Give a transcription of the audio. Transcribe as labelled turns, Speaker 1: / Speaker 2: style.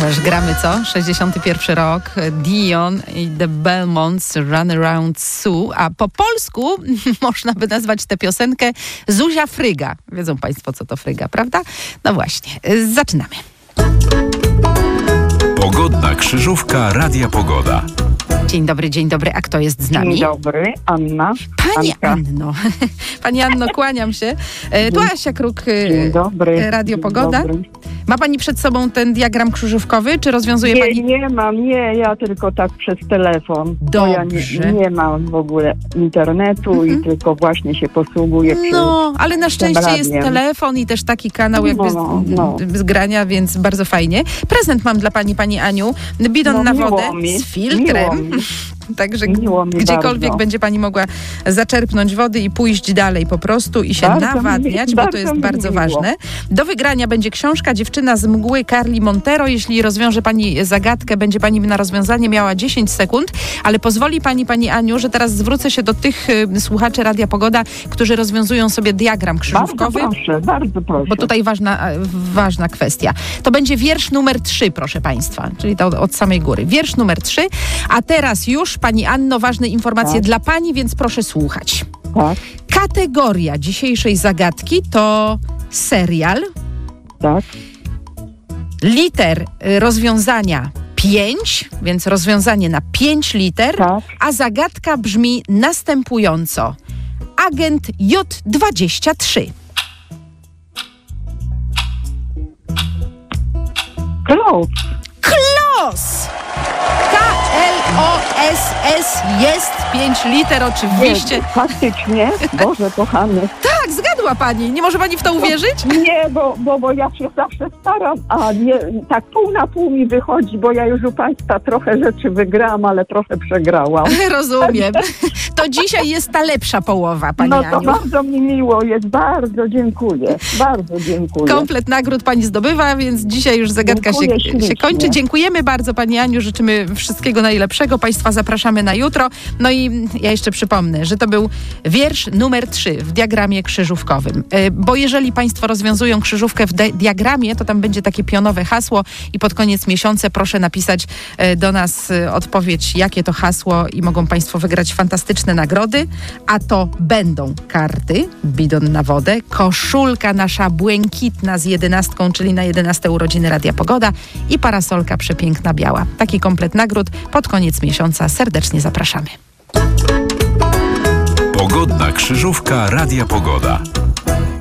Speaker 1: Ależ gramy co? 61 rok, Dion i The Belmonts, Run Around Sue, a po polsku można by nazwać tę piosenkę Zuzia Fryga. Wiedzą Państwo, co to Fryga, prawda? No właśnie, zaczynamy.
Speaker 2: Pogodna krzyżówka Radia Pogoda.
Speaker 1: Dzień dobry, a kto jest z nami?
Speaker 3: Dzień dobry, Anna.
Speaker 1: Pani
Speaker 3: Anka.
Speaker 1: Anno. Pani Anno, kłaniam się. Tu Asia Kruk,
Speaker 3: Dzień dobry.
Speaker 1: Radio
Speaker 3: Dzień
Speaker 1: Pogoda.
Speaker 3: dobry.
Speaker 1: Ma Pani przed sobą ten diagram krzyżówkowy, czy rozwiązuje Pani?
Speaker 3: Nie mam, ja tylko tak przez telefon. Bo ja
Speaker 1: Dobrze.
Speaker 3: nie mam w ogóle internetu i tylko właśnie się posługuję
Speaker 1: No, ale na szczęście jest
Speaker 3: radiem.
Speaker 1: telefon i też taki kanał jakby
Speaker 3: No.
Speaker 1: z grania, więc bardzo fajnie. Prezent mam dla Pani Aniu. Bidon na
Speaker 3: miło
Speaker 1: wodę
Speaker 3: mi,
Speaker 1: z filtrem.
Speaker 3: miło mi.
Speaker 1: Także
Speaker 3: Miło mi
Speaker 1: gdziekolwiek
Speaker 3: bardzo.
Speaker 1: będzie Pani mogła zaczerpnąć wody i pójść dalej po prostu i się
Speaker 3: Bardzo
Speaker 1: nawadniać,
Speaker 3: mi-
Speaker 1: bo to
Speaker 3: bardzo
Speaker 1: jest
Speaker 3: mi
Speaker 1: bardzo
Speaker 3: miło.
Speaker 1: ważne. Do wygrania będzie książka Dziewczyna z mgły Carli Montero. Jeśli rozwiąże Pani zagadkę, będzie Pani na rozwiązanie miała 10 sekund, ale pozwoli Pani Aniu, że teraz zwrócę się do tych słuchaczy Radia Pogoda, którzy rozwiązują sobie diagram krzyżówkowy.
Speaker 3: Bardzo proszę.
Speaker 1: Bo tutaj ważna kwestia. To będzie wiersz numer 3, proszę Państwa, czyli to od samej góry. Wiersz numer 3, a teraz już, Pani Anno, ważne informacje
Speaker 3: Tak.
Speaker 1: dla Pani, więc proszę słuchać.
Speaker 3: Tak,
Speaker 1: Kategoria dzisiejszej zagadki to serial,
Speaker 3: tak.
Speaker 1: liter rozwiązania 5, więc rozwiązanie na 5 liter,
Speaker 3: Tak.
Speaker 1: a zagadka brzmi następująco. Agent J23.
Speaker 3: Klaus.
Speaker 1: Klos! K-L-O-S-S jest 5 liter oczywiście.
Speaker 3: Faktycznie, Boże kochany.
Speaker 1: Tak, zgadła Pani. Nie może Pani w to uwierzyć?
Speaker 3: Nie, bo ja się zawsze staram, a nie tak pół na pół mi wychodzi, bo ja już u Państwa trochę rzeczy wygrałam, ale trochę przegrałam.
Speaker 1: Rozumiem. To dzisiaj jest ta lepsza połowa, Pani
Speaker 3: No to
Speaker 1: Aniu.
Speaker 3: bardzo mi miło jest, bardzo dziękuję. Bardzo dziękuję.
Speaker 1: Komplet nagród Pani zdobywa, więc dzisiaj już zagadka
Speaker 3: Dziękuję
Speaker 1: się
Speaker 3: ślicznie.
Speaker 1: kończy. Dziękujemy bardzo Pani Aniu, życzymy wszystkiego najlepszego. Państwa zapraszamy na jutro. No i ja jeszcze przypomnę, że to był wiersz numer 3 w diagramie krzyżówkowym. Bo jeżeli Państwo rozwiązują krzyżówkę w diagramie, to tam będzie takie pionowe hasło i pod koniec miesiąca proszę napisać do nas odpowiedź, jakie to hasło i mogą Państwo wygrać fantastyczne nagrody. A to będą karty, bidon na wodę, koszulka nasza błękitna z 11, czyli na 11 urodziny Radia Pogoda i parasolka przepiękna biała. Taki komplet nagród pod koniec miesiąca. Serdecznie zapraszamy.
Speaker 2: Pogodna krzyżówka Radia Pogoda.